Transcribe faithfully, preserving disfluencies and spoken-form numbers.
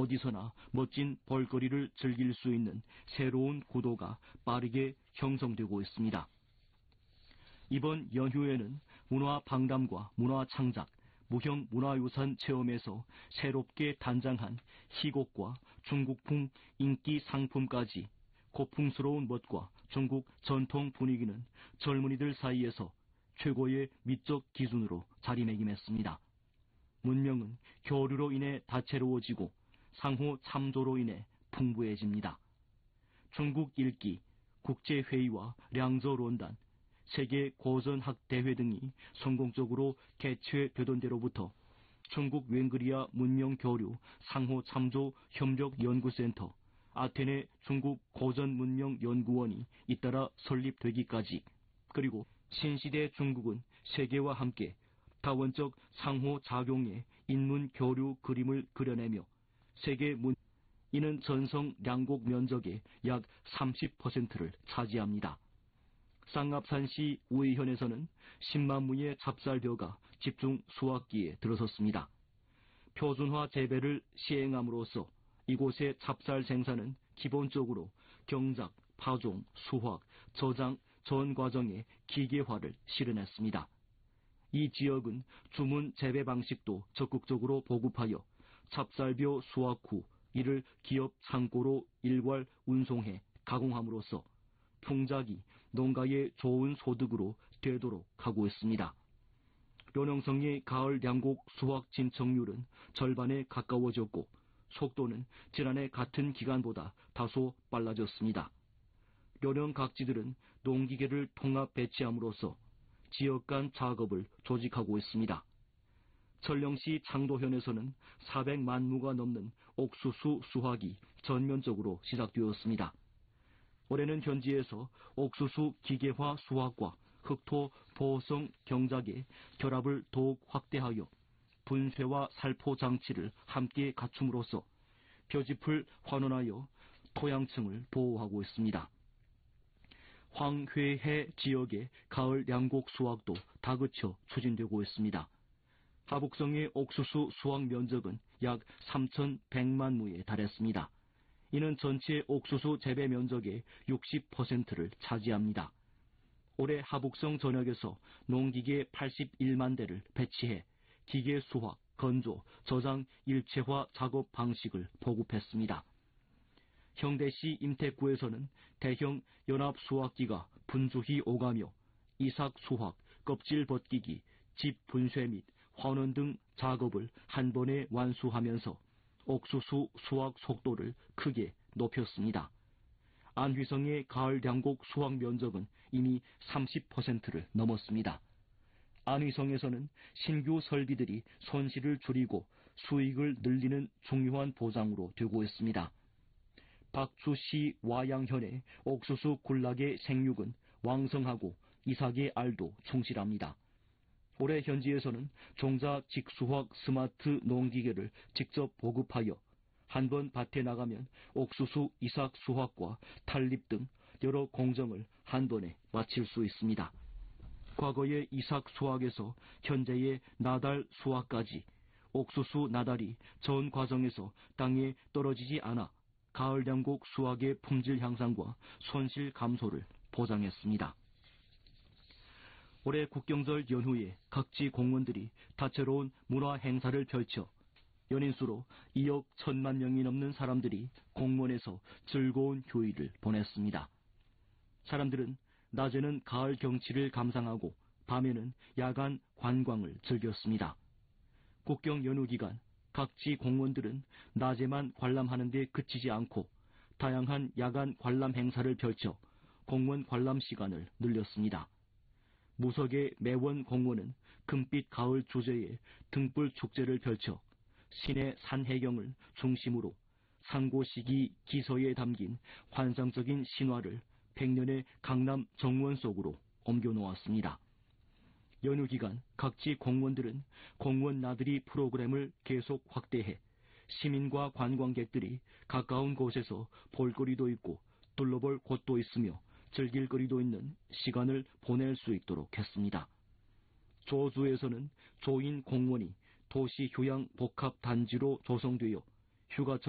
어디서나 멋진 볼거리를 즐길 수 있는 새로운 구도가 빠르게 형성되고 있습니다. 이번 연휴에는 문화방담과 문화창작, 무형문화유산 체험에서 새롭게 단장한 희곡과 중국풍 인기 상품까지 고풍스러운 멋과 중국 전통 분위기는 젊은이들 사이에서 최고의 미적 기준으로 자리매김했습니다. 문명은 교류로 인해 다채로워지고 상호 참조로 인해 풍부해집니다. 중국 읽기, 국제회의와 량저론단, 세계 고전학 대회 등이 성공적으로 개최되던 데로부터 중국 웬그리아 문명교류 상호 참조 협력연구센터, 아테네 중국 고전문명연구원이 잇따라 설립되기까지, 그리고 신시대 중국은 세계와 함께 다원적 상호작용의 인문교류 그림을 그려내며 세계 문, 이는 전성 량곡 면적의 약 삼십 퍼센트를 차지합니다. 쌍압산시 우이현에서는 십만 무의 찹쌀벼가 집중 수확기에 들어섰습니다. 표준화 재배를 시행함으로써 이곳의 찹쌀 생산은 기본적으로 경작, 파종, 수확, 저장, 전 과정의 기계화를 실현했습니다. 이 지역은 주문 재배 방식도 적극적으로 보급하여 찹쌀벼 수확 후 이를 기업 창고로 일괄 운송해 가공함으로써 풍작이 농가의 좋은 소득으로 되도록 하고 있습니다. 료농성의 가을 양곡 수확 진척률은 절반에 가까워졌고 속도는 지난해 같은 기간보다 다소 빨라졌습니다. 료농 각지들은 농기계를 통합 배치함으로써 지역 간 작업을 조직하고 있습니다. 철령시 창도현에서는 사백만 무가 넘는 옥수수 수확이 전면적으로 시작되었습니다. 올해는 현지에서 옥수수 기계화 수확과 흑토 보호성 경작의 결합을 더욱 확대하여 분쇄와 살포 장치를 함께 갖춤으로써 표지풀 환원하여 토양층을 보호하고 있습니다. 황회해 지역의 가을 양곡 수확도 다그쳐 추진되고 있습니다. 하북성의 옥수수 수확 면적은 약 삼천백만 무에 달했습니다. 이는 전체 옥수수 재배 면적의 육십 퍼센트를 차지합니다. 올해 하북성 전역에서 농기계 팔십일만 대를 배치해 기계 수확, 건조, 저장 일체화 작업 방식을 보급했습니다. 형대시 임택구에서는 대형 연합 수확기가 분주히 오가며 이삭 수확, 껍질 벗기기, 집 분쇄 및 환원 등 작업을 한 번에 완수하면서 옥수수 수확 속도를 크게 높였습니다. 안휘성의 가을 양곡 수확 면적은 이미 삼십 퍼센트를 넘었습니다. 안휘성에서는 신규 설비들이 손실을 줄이고 수익을 늘리는 중요한 보장으로 되고 있습니다. 박주시 와양현의 옥수수 군락의 생육은 왕성하고 이삭의 알도 충실합니다. 올해 현지에서는 종자 직수확 스마트 농기계를 직접 보급하여 한 번 밭에 나가면 옥수수 이삭 수확과 탄립 등 여러 공정을 한 번에 마칠 수 있습니다. 과거의 이삭 수확에서 현재의 나달 수확까지 옥수수 나달이 전 과정에서 땅에 떨어지지 않아 가을 양곡 수확의 품질 향상과 손실 감소를 보장했습니다. 올해 국경절 연후에 각지 공무원들이 다채로운 문화 행사를 펼쳐 연인수로 이억 천만 명이 넘는 사람들이 공무원에서 즐거운 휴일을 보냈습니다. 사람들은 낮에는 가을 경치를 감상하고 밤에는 야간 관광을 즐겼습니다. 국경 연휴 기간 각지 공무원들은 낮에만 관람하는 데 그치지 않고 다양한 야간 관람 행사를 펼쳐 공무원 관람 시간을 늘렸습니다. 무석의 매원 공무원은 금빛 가을 주제에 등불 축제를 펼쳐 시내 산해경을 중심으로 상고시기 기서에 담긴 환상적인 신화를 백년의 강남 정원 속으로 옮겨놓았습니다. 연휴 기간 각지 공무원들은 공무원 나들이 프로그램을 계속 확대해 시민과 관광객들이 가까운 곳에서 볼거리도 있고 둘러볼 곳도 있으며 즐길 거리도 있는 시간을 보낼 수 있도록 했습니다. 조주에서는 조인 공무원이 도시 휴양 복합 단지로 조성되어 휴가철